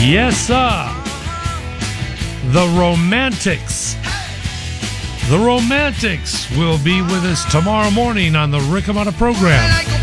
Yes, sir. The Romantics. The Romantics will be with us tomorrow morning on the Rick Amato program.